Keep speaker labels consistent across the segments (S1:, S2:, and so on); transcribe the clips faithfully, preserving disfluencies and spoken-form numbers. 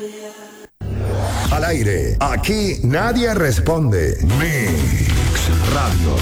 S1: Al aire, aquí nadie responde. Mix Radio.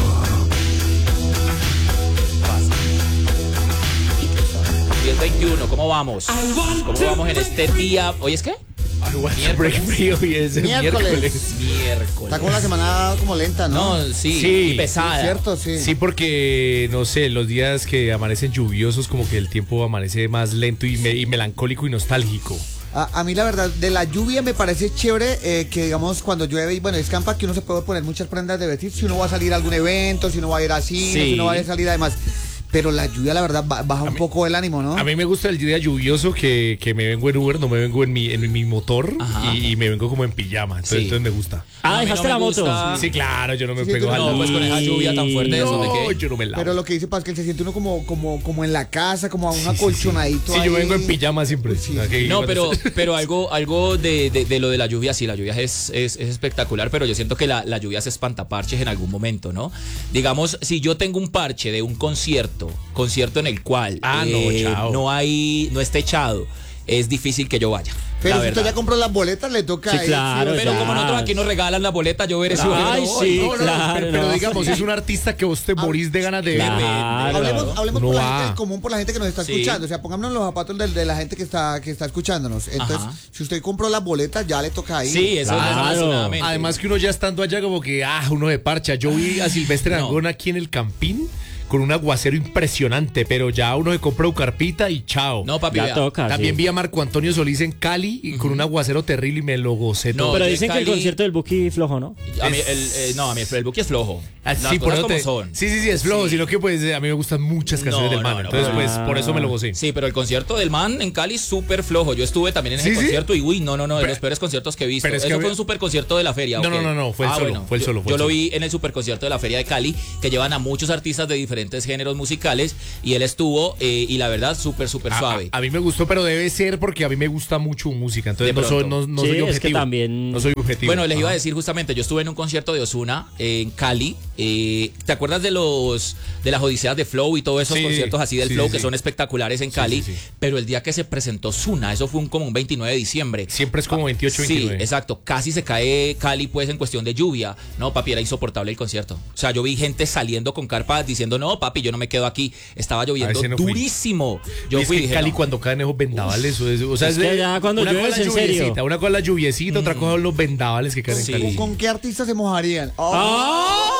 S2: diez veintiuno, ¿cómo vamos? ¿Cómo vamos en este día? ¿Hoy es qué?
S3: Miércoles. Frío y es
S4: Miércoles.
S3: miércoles.
S2: Miércoles.
S4: Está como la semana como lenta, ¿no?
S2: No, sí,
S3: Sí,
S2: y pesada.
S4: Es cierto, sí.
S3: Sí, porque, no sé, los días que amanecen lluviosos, como que el tiempo amanece más lento y, me- y melancólico y nostálgico.
S4: A, a mí la verdad, de la lluvia me parece chévere eh, que digamos cuando llueve y bueno, escampa que uno se puede poner muchas prendas de vestir si uno va a salir a algún evento, si uno va a ir a cine,
S2: Sí.
S4: si uno va a salir además. Pero la lluvia la verdad ba- baja un poco el ánimo, ¿no?
S3: A mí me gusta el día lluvioso que, que me vengo en Uber, no me vengo en mi, en mi motor
S2: Ajá.
S3: y, y me vengo como en pijama. Entonces,
S2: Sí.
S3: entonces me gusta.
S2: No, a
S5: Ah,
S2: mí
S5: dejaste
S2: no me
S5: la moto.
S2: gusta.
S3: Sí, claro, yo no me
S4: Sí,
S3: pego
S4: tú
S3: al
S4: no,
S2: No, pues con esa lluvia tan fuerte, ¿eso de
S3: No,
S2: qué?
S3: yo no me lavo.
S4: Pero lo que dice Pascal, se siente uno como, como, como en la casa, como a un acolchonadito.
S3: Sí,
S4: ahí.
S3: yo vengo en pijama siempre.
S4: Sí.
S3: O sea, que-
S2: No, pero, pero algo, algo de, de, de lo de la lluvia, sí, la lluvia es, es, es espectacular, pero yo siento que la, la lluvia se espantaparches en algún momento, ¿no? Digamos, si yo tengo un parche de un concierto, concierto en el cual
S3: Ah, no, chao.
S2: no hay, no esté echado, es difícil que yo vaya.
S4: Pero
S2: la
S4: si usted
S2: verdad.
S4: ya compró las boletas, le toca
S5: Sí,
S4: ahí,
S5: claro,
S4: o
S2: Pero
S4: sea,
S2: como nosotros aquí nos regalan la boleta, yo veré si voy o
S5: Ay,
S2: no voy.
S5: sí,
S3: No, no, no,
S5: claro,
S3: pero, pero
S5: no.
S3: digamos, si es un artista que vos te morís de ganas de ver.
S5: Claro.
S4: Hablemos, hablemos
S3: No
S4: por la
S3: va.
S4: gente del común, por la gente que nos está
S2: Sí.
S4: escuchando. O sea, pongámonos los zapatos de, de la gente que está, que está escuchándonos. Entonces,
S2: Ajá.
S4: si usted compró las boletas, ya le toca ahí.
S2: Sí, eso
S5: Claro.
S2: es desafortunadamente.
S3: Además que uno ya estando allá como que, ah, uno de parcha. Yo vi a Silvestre
S2: No.
S3: Dangond aquí en el Campín con un aguacero impresionante, pero ya uno se compra Ucarpita y chao.
S2: No, papi,
S5: Ya
S2: vea.
S5: toca.
S3: También
S5: sí.
S3: vi a Marco Antonio Solís en Cali y con un aguacero terrible y me lo gocé
S2: No,
S3: todo.
S5: Pero
S2: yo
S5: dicen
S2: en
S5: que el
S2: Cali-
S5: concierto del Buki flojo, ¿no?
S2: A mí el, eh, no, a mí el, el Buki es flojo.
S3: Ah,
S2: Las
S3: sí, por
S2: cosas
S3: eso
S2: como
S3: te-
S2: son.
S3: sí, sí, sí, es flojo,
S2: Sí.
S3: sino que pues a mí me gustan muchas canciones
S2: No,
S3: del man.
S2: no, no,
S3: Entonces,
S2: no.
S3: pues por eso me lo gocé.
S2: Sí, pero el concierto del man en Cali súper flojo. Yo estuve también en ese
S3: ¿Sí, sí?
S2: concierto y uy, no, no, no, de
S3: Pero-
S2: los peores conciertos que he visto.
S3: pero es que
S2: Eso
S3: había-
S2: fue un super concierto de la feria.
S3: No,
S2: ¿ok?
S3: no, no, no, fue el
S2: Ah,
S3: solo,
S2: bueno,
S3: fue el
S2: yo-
S3: solo, fue
S2: Yo,
S3: el
S2: lo
S3: solo.
S2: vi en el super concierto de la feria de Cali, que llevan a muchos artistas de diferentes géneros musicales y él estuvo eh, y la verdad súper, súper
S3: A,
S2: suave.
S3: a- a mí me gustó, pero debe ser porque a mí me gusta mucho música. Entonces
S2: De
S3: no soy,
S2: pronto.
S3: no, no
S5: Sí,
S3: soy
S5: es que
S3: objetivo.
S5: también-
S3: No soy objetivo.
S2: Bueno, les iba a
S3: Ajá.
S2: decir justamente, yo estuve en un concierto de Ozuna eh, en Cali. eh, ¿Te acuerdas de los de las odiseas de Flow y todos esos
S3: Sí,
S2: conciertos así del
S3: sí,
S2: Flow
S3: sí,
S2: que
S3: sí.
S2: son espectaculares en
S3: Sí,
S2: Cali?
S3: sí, sí.
S2: Pero el día que se presentó Ozuna, eso fue un, como un veintinueve de diciembre.
S3: Siempre es como veintiocho,
S2: Sí,
S3: veintinueve.
S2: exacto. Casi se cae Cali pues en cuestión de lluvia. No, papi, era insoportable el concierto. O sea, yo vi gente saliendo con carpas diciendo, no, papi, yo no me quedo aquí. Estaba lloviendo
S3: ese no fui.
S2: durísimo. Yo
S3: Y es
S2: fui y
S3: que en
S2: dije,
S3: Cali
S2: no.
S3: cuando caen esos vendavales, eso es, o sea,
S5: Es
S3: es
S5: que
S3: de-
S5: ya cuando
S3: una
S5: llueve
S3: cosa
S5: es
S3: la
S5: en serio.
S3: lluviecita, una cosa la lluviecita, otra cosa los vendavales que caen
S2: Sí.
S3: en Cali.
S4: ¿Con qué artistas se mojarían? Oh,
S5: ¡Ay!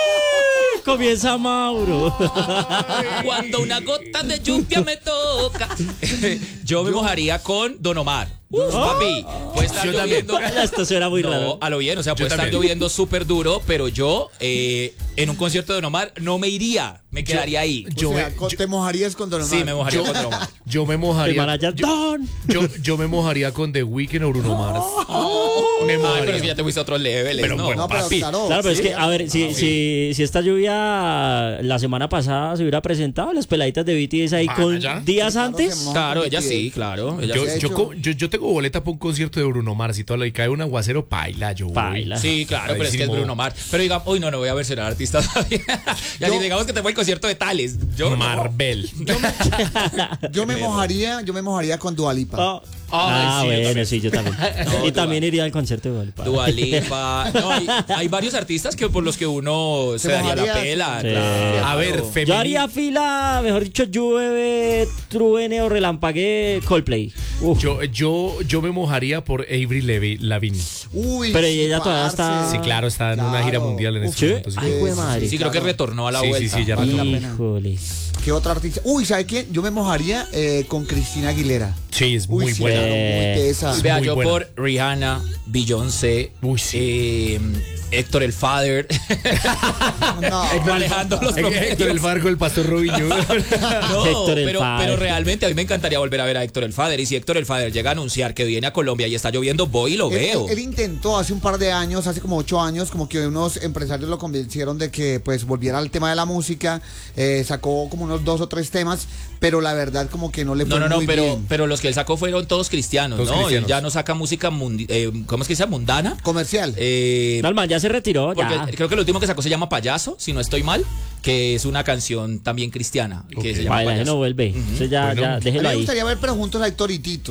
S5: Comienza Mauro.
S2: Cuando una gota de lluvia me toca. Yo me mojaría con Don Omar. Uf, papi, puede estar
S3: Yo también.
S2: lloviendo.
S5: Esto suena muy
S2: No,
S5: raro.
S2: a lo bien, o sea,
S3: Yo
S2: puede estar
S3: también.
S2: lloviendo súper duro, pero yo eh, en un concierto de Don Omar no me iría, me quedaría ahí.
S4: o
S3: yo
S4: sea,
S3: me-
S4: con-
S3: yo-
S4: te mojarías con Don Omar.
S2: Sí, me mojaría
S3: yo-
S2: con Don Omar.
S3: Yo me
S5: El
S3: mojaría.
S5: Malaya,
S3: yo,
S5: Don.
S3: yo, yo me mojaría con The Weeknd o Bruno Mars. Me
S2: Ay,
S3: mojaría.
S2: pero es que ya te fuiste a otros levels,
S3: Pero
S2: ¿no?
S3: bueno,
S4: No, pero
S3: papi.
S4: claro.
S5: Claro, pero es
S4: sí.
S5: que, a ver, si, si, si esta lluvia la semana pasada se hubiera presentado, las peladitas de B T S ahí
S3: Ah,
S5: con
S3: ¿ya?
S5: días
S4: Sí, claro,
S5: antes.
S4: se moja.
S2: Claro, ella sí, claro. Ella
S3: Yo,
S2: sí.
S4: de
S3: yo,
S4: hecho-
S3: co- yo, yo tengo boleta para un concierto de Bruno Mars y todo lo y cae un aguacero, paila, yo voy.
S5: Paila.
S2: Sí, claro, pero es que es
S3: Clarísimo.
S2: Bruno Mars. Pero digamos, uy, no, no voy a versionar artista todavía. Ya
S4: Yo-
S2: ni digamos que te fue el concierto de Tales. Yo no.
S3: Marvel.
S4: Yo me mojaría, yo me mojaría con Dua Lipa.
S5: Oh.
S2: Ay,
S5: Ah,
S2: sí, yo
S5: bueno,
S2: también.
S5: sí, yo también.
S2: No,
S5: y también iría al concierto de Dua Lipa.
S2: Dua Lipa. No, hay, hay varios artistas que por los que uno se,
S4: Se
S2: daría la
S4: mojaría.
S2: pela.
S5: Sí.
S2: claro.
S3: A ver,
S5: Yo
S3: femenino.
S5: haría fila, mejor dicho, llueve, truene o relampague Coldplay. Uf.
S3: Yo, yo, yo me mojaría por Avery Levi- Lavigne.
S4: Uy,
S5: Pero
S4: sí,
S5: ella todavía
S4: parce.
S5: está-
S3: Sí, claro, está en una
S4: Claro.
S3: gira mundial en
S4: Uf,
S3: este
S5: ¿Sí?
S3: momento. sí.
S5: Ay, güey, madre.
S2: Sí, creo que
S4: claro.
S2: retornó a la
S3: Sí, sí,
S2: vuelta.
S3: sí, ya
S4: Vale la
S3: retornó.
S4: pena.
S5: Híjole.
S4: ¿Qué otro artista? Uy, ¿sabe quién? Yo me mojaría eh, con Cristina Aguilera.
S3: Sí, es muy
S4: Uy, sí,
S3: buena.
S4: claro, muy tesa.
S2: Vea,
S3: muy
S2: yo
S3: buena.
S2: por Rihanna, Beyoncé,
S3: Uy, sí.
S2: eh, Héctor el Father,
S4: No,
S2: manejando los
S3: Héctor
S2: promedios.
S3: el Farco, el Pastor Robinho.
S2: No,
S5: Héctor el
S2: pero,
S5: Father.
S2: pero realmente a mí me encantaría volver a ver a Héctor el Father. Y si Héctor el Father llega a anunciar que viene a Colombia y está lloviendo, voy y lo
S4: Él,
S2: veo.
S4: él- él intentó hace un par de años, hace como ocho años, como que unos empresarios lo convencieron de que pues volviera al tema de la música, eh, sacó como unos dos o tres temas, pero la verdad como que no le fue
S2: No, no, no,
S4: muy
S2: pero,
S4: bien.
S2: pero los que él sacó fueron todos cristianos,
S3: Todos
S2: ¿no?
S3: cristianos.
S2: Él ya no saca música, mundi- eh, ¿cómo es que se llama? ¿Mundana?
S4: Comercial.
S2: Eh,
S5: No, el man ya se retiró,
S2: porque
S5: ya.
S2: creo que lo último que sacó se llama Payaso, si no estoy mal, que es una canción también cristiana. Que
S3: Ok.
S2: se llama
S5: Baila,
S2: Payaso.
S5: no vuelve. Entonces ya,
S3: Bueno.
S5: ya,
S4: A mí
S5: déjelo
S4: me
S5: ahí.
S4: gustaría ver pero juntos a Héctor y Tito.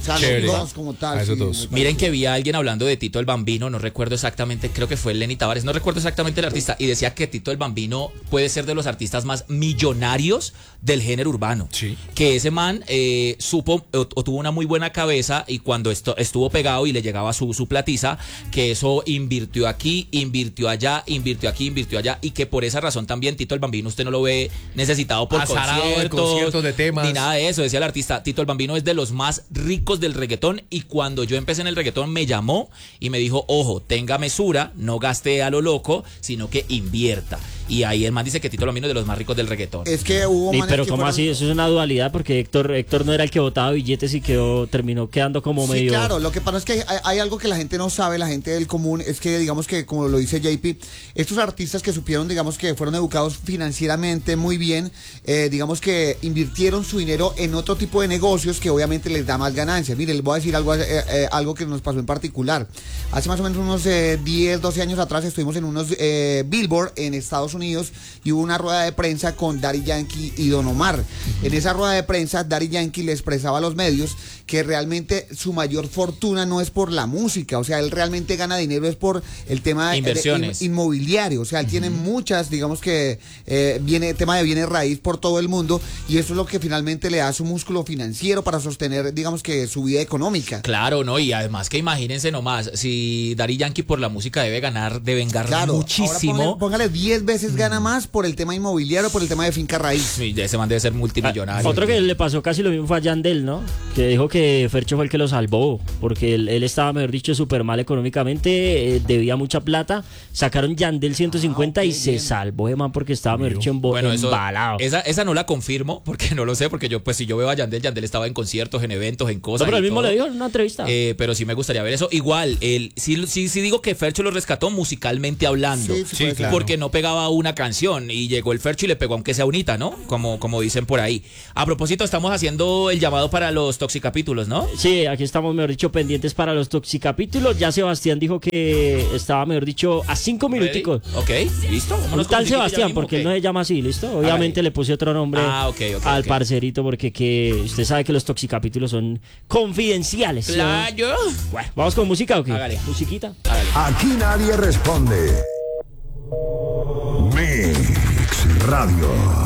S4: O sea,
S3: Chévere.
S4: los dos como tal.
S3: A esos
S4: sí,
S3: dos.
S4: me parece.
S2: Miren que vi a alguien hablando de Tito el Bambino, no recuerdo exactamente, creo que fue Lenny Tavares, no recuerdo exactamente el artista, y decía que Tito el Bambino puede ser de los artistas más millonarios del género urbano.
S3: Sí.
S2: Que ese man eh, supo o, o tuvo una muy buena cabeza y cuando esto, estuvo pegado y le llegaba su, su platiza, que eso invirtió aquí, invirtió allá, invirtió aquí, invirtió allá, y que por esa razón también Tito el Bambino usted no lo ve necesitado por
S3: Azarado de
S2: conciertos,
S3: conciertos, de temas.
S2: ni nada de eso. Decía el artista, Tito el Bambino es de los más ricos del reggaetón, y cuando yo empecé en el reggaetón me llamó y me dijo, ojo, tenga mesura, no gaste a lo loco, sino que invierta. Y ahí el man dice que Tito el Bambino es de los más ricos del reggaetón.
S4: Es que hubo
S5: Y,
S4: manes
S5: pero
S4: que
S5: ¿cómo
S4: fueron-
S5: así? Eso es una dualidad porque Héctor Héctor no era el que botaba billetes y quedó terminó quedando como
S4: Sí,
S5: medio...
S4: claro, lo que pasa es que hay, hay algo que la gente no sabe, la gente del común, es que digamos que, como lo dice J P, estos artistas que supieron, digamos que fueron educados financieramente muy bien, eh, digamos que invirtieron su dinero en otro tipo de negocios que obviamente les da más ganancias. Mire, les voy a decir algo, eh, eh, algo que nos pasó en particular. Hace más o menos unos eh, diez, doce años atrás estuvimos en unos eh, Billboard en Estados Unidos y hubo una rueda de prensa con Daddy Yankee y Don Omar. En esa rueda de prensa, Daddy Yankee le expresaba a los medios que realmente su mayor fortuna no es por la música, o sea, él realmente gana dinero es por el tema de,
S2: Inversiones.
S4: de in- inmobiliario, o sea, él tiene muchas, digamos que eh, viene tema de bienes raíz por todo el mundo, y eso es lo que finalmente le da su músculo financiero para sostener, digamos que su vida económica.
S2: Claro, ¿no? Y además que imagínense nomás, si Daddy Yankee por la música debe ganar, debe ganar
S4: Claro,
S2: muchísimo.
S4: ahora póngale, póngale diez veces gana más por el tema inmobiliario, por el tema de finca raíz.
S2: Sí, ese man debe ser multimillonario.
S5: Otro que le pasó casi lo mismo fue a Yandel, ¿no? Que dijo que Fercho fue el que lo salvó, porque él, él estaba, mejor dicho, súper mal económicamente, eh, debía mucha plata. Sacaron Yandel ciento cincuenta y se salvó de man porque estaba, mejor dicho, embo-
S2: Bueno, eso,
S5: embalado.
S2: esa, esa no la confirmo, porque no lo sé, porque yo, pues si yo veo a Yandel, Yandel estaba en conciertos, en eventos, en
S5: No,
S2: cosas.
S5: pero
S2: y
S5: él mismo
S2: todo.
S5: le dijo en una entrevista.
S2: Eh, pero sí me gustaría ver eso. Igual, él, sí, sí, sí digo que Fercho lo rescató musicalmente hablando.
S4: Sí, sí,
S3: Sí,
S4: puede ser.
S3: claro.
S2: Porque no pegaba una canción y llegó el Fercho y le pegó aunque sea unita, ¿no? Como, como dicen por ahí. A propósito, estamos haciendo el llamado para los toxicapítulos, ¿no?
S5: Sí, aquí estamos, mejor dicho, pendientes para los toxicapítulos. Ya Sebastián dijo que estaba, mejor dicho, a cinco minuticos.
S2: Ok, listo.
S5: Un
S2: Vámonos con
S5: tal
S2: musiquita ya
S5: Sebastián,
S2: mismo,
S5: porque
S2: ¿ok?
S5: él no se llama así, ¿listo? Obviamente le puse otro nombre
S2: Ah, ok, ok,
S5: al
S2: ok.
S5: parcerito, porque que usted sabe que los toxicapítulos son confidenciales. ¿sí?
S2: Claro.
S5: Bueno, ¿vamos con música o qué?
S2: Hágale.
S5: Musiquita.
S1: Aquí nadie responde. Mix Radio.